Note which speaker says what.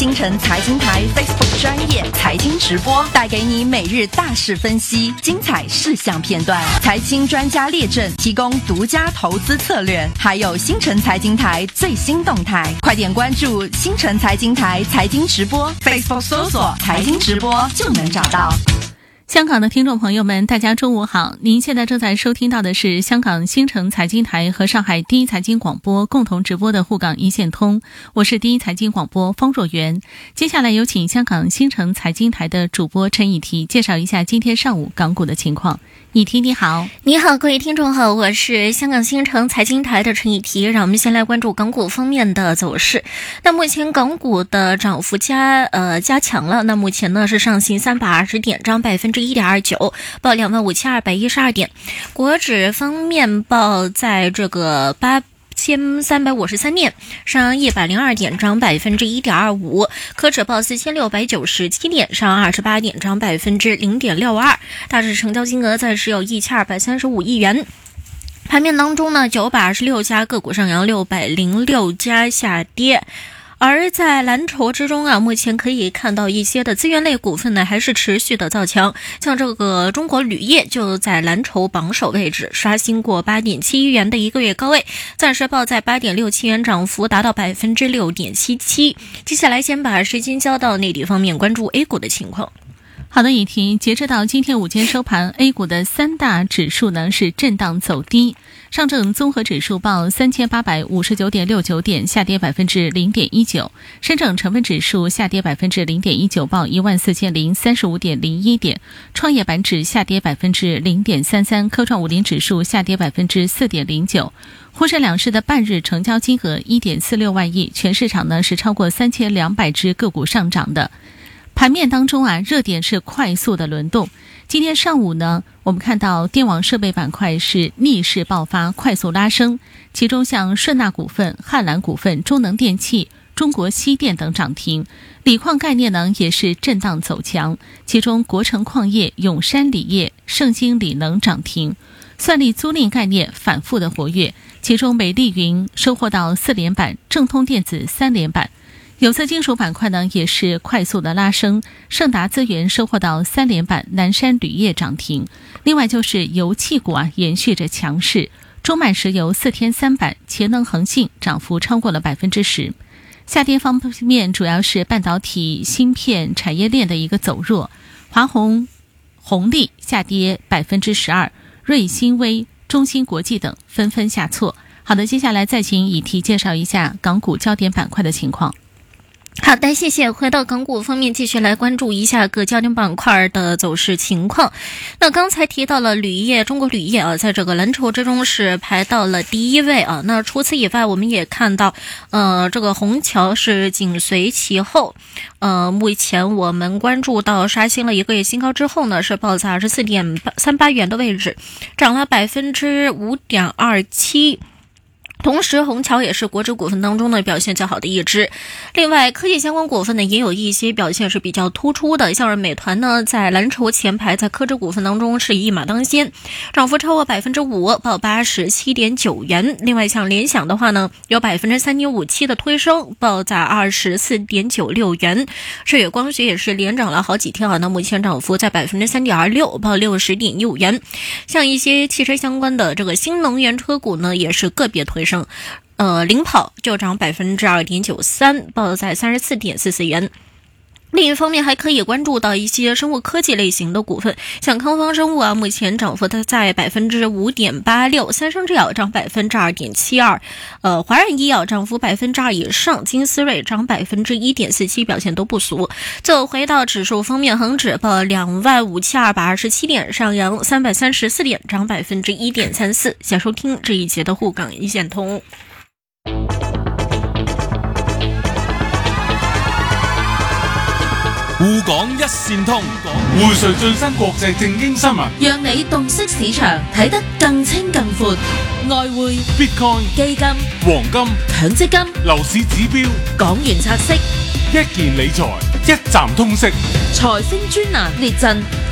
Speaker 1: 新城财经台 Facebook 专业财经直播，带给你每日大事分析、精彩事项片段，财经专家列阵，提供独家投资策略，还有新城财经台最新动态。快点关注新城财经台财经直播 ，Facebook 搜索财经直播就能找到。
Speaker 2: 香港的听众朋友们，大家中午好！您现在正在收听到的是香港新城财经台和上海第一财经广播共同直播的沪港一线通，我是第一财经广播方若媛。接下来有请香港新城财经台的主播陈以提介绍一下今天上午港股的情况。以提你好。
Speaker 3: 你好，各位听众好，我是香港新城财经台的陈以提。让我们先来关注港股方面的走势。那目前港股的涨幅加强了，那目前呢是上行320点，涨1.29%，报25,212点。国指方面报在这个8353点，上102点，涨1.25%，科指报4697点，上28点，涨0.62%。大致成交金额暂时有1235亿元。盘面当中呢，926家个股上扬，606家下跌。而在蓝筹之中啊，目前可以看到一些的资源类股份呢还是持续的造强，像这个中国铝业就在蓝筹榜首位置，刷新过8.7亿元的一个月高位，暂时报在8.67元，涨幅达到6.77%。接下来先把时间交到内地方面，关注 A 股的情况。
Speaker 2: 好的，以提，截止到今天午间收盘 ，A 股的三大指数呢是震荡走低。上证综合指数报3859.69点，下跌0.19%；深证成分指数下跌0.19%，报14035.01点；创业板指下跌0.33%，科创50指数下跌4.09%。沪深两市的半日成交金额1.46万亿，全市场呢是超过3200只个股上涨的。盘面当中啊，热点是快速的轮动。今天上午呢，我们看到电网设备板块是逆势爆发，快速拉升，其中像顺纳股份、汉兰股份、中能电器、中国西电等涨停。锂矿概念呢也是震荡走强，其中国成矿业、永山锂业、盛兴锂能涨停。算力租赁概念反复的活跃，其中美丽云收获到4连板，正通电子3连板。有色金属板块呢也是快速的拉升，盛达资源收获到3连板，南山铝业涨停。另外就是油气股啊延续着强势，中满石油4天3板，茄能恒信涨幅超过了10%。下跌方面主要是半导体芯片产业链的一个走弱，华虹、宏利下跌12%，瑞新微、中芯国际等纷纷下挫。好的，接下来再请以提介绍一下港股焦点板块的情况。
Speaker 3: 好的，谢谢。回到港股方面，继续来关注一下各焦点板块的走势情况。那刚才提到了铝业，中国铝业啊，在这个蓝筹之中是排到了第一位啊。那除此以外，我们也看到，这个虹桥是紧随其后。目前我们关注到刷新了一个月新高之后呢，是报在24.38元的位置，涨了5.27%。同时虹桥也是国指股份当中呢表现较好的一支。另外科技相关股份呢也有一些表现是比较突出的，像是美团呢在蓝筹前排，在科指股份当中是一马当先，涨幅超过5%，报87.9元。另外像联想的话呢，有3.57%的推升，报在24.96元。舜宇光学也是连涨了好几天啊，那目前涨幅在3.26%，报60.15元。像一些汽车相关的这个新能源车股呢，也是个别推升。领跑就涨2.93%，报在34.44元。另一方面还可以关注到一些生物科技类型的股份，像康方生物啊，目前涨幅在5.86%，三生制药涨2.72%，华润医药涨幅2%以上，金斯瑞涨1.47%，表现都不俗。最后回到指数方面，恒指报25,227点，上扬334点，涨1.34%。想收听这一节的沪港一线通。
Speaker 4: 滬港一線通，匯萃最新國際正經新聞，
Speaker 5: 讓你洞悉市場，睇得更清更闊。外匯、
Speaker 4: Bitcoin、
Speaker 5: 基金、
Speaker 4: 黃金、
Speaker 5: 強積金、
Speaker 4: 樓市指標、
Speaker 5: 港元拆息、
Speaker 4: 一件理財，一站通識。
Speaker 5: 財星專欄列陣，